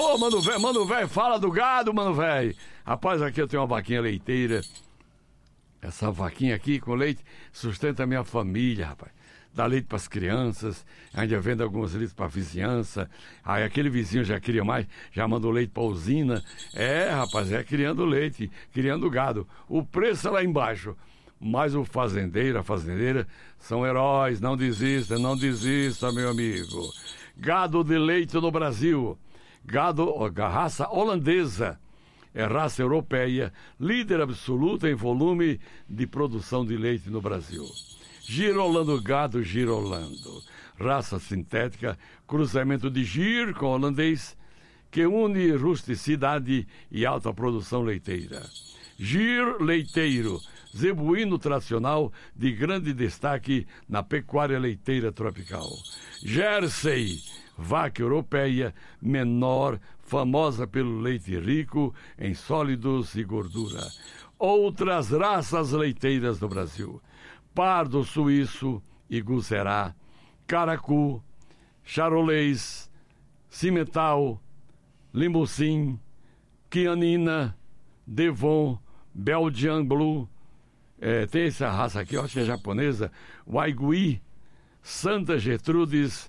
Ô, mano velho, fala do gado, mano velho. Rapaz, aqui eu tenho uma vaquinha leiteira. Essa vaquinha aqui com leite sustenta a minha família, rapaz. Dá leite para as crianças, ainda vende alguns litros para a vizinhança. Aí aquele vizinho já queria mais, já mandou leite para a usina. É, rapaz, é criando leite, criando gado. O preço é lá embaixo. Mas o fazendeiro, a fazendeira, são heróis. Não desista, meu amigo. Gado de leite no Brasil. Gado, raça holandesa. É raça europeia, líder absoluta em volume de produção de leite no Brasil. Girolando gado, girolando. Raça sintética, cruzamento de gir com holandês, que une rusticidade e alta produção leiteira. Gir leiteiro, zebuíno tradicional de grande destaque na pecuária leiteira tropical. Jersey, vaca europeia, menor, famosa pelo leite rico em sólidos e gordura. Outras raças leiteiras do Brasil: pardo suíço, igucerá, caracu, charolês, cimental, limousin, quianina, devon, belgian blue. Tem essa raça aqui, eu acho que é japonesa, waigui, Santa Gertrudes,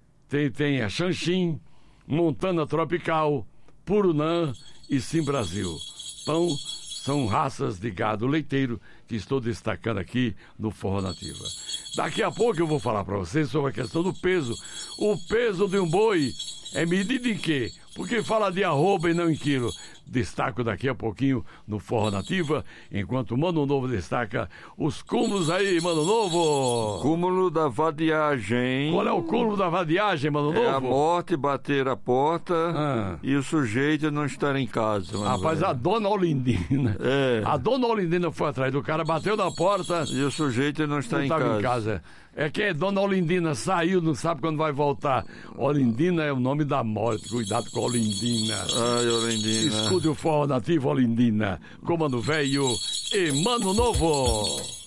tem a Xanxin, Montana Tropical, Purunã e Sim Brasil. Então, são raças de gado leiteiro que estou destacando aqui no Forró Nativa. Daqui a pouco eu vou falar para vocês sobre a questão do peso. O peso de um boi é medido em quê? Porque fala de arroba e não em quilo. Destaco daqui a pouquinho no Forró Nativa, enquanto o Mano Novo destaca os cúmulos aí, Mano Novo. Cúmulo da vadiagem. Qual é o cúmulo da vadiagem, Mano Novo? É a morte bater a porta e o sujeito não estar em casa. Rapaz, a dona Olindina. A dona Olindina foi atrás do cara, bateu na porta. E o sujeito não está em casa. É que é dona Olindina, saiu, não sabe quando vai voltar. Olindina é o nome da morte, cuidado com a Olindina. Ai, Olindina. Escude o Forró Nativo, Olindina, Comando Velho e Mano Novo.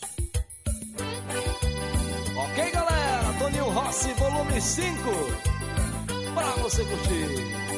Ok, galera, Toninho Rossi, volume 5, pra você curtir.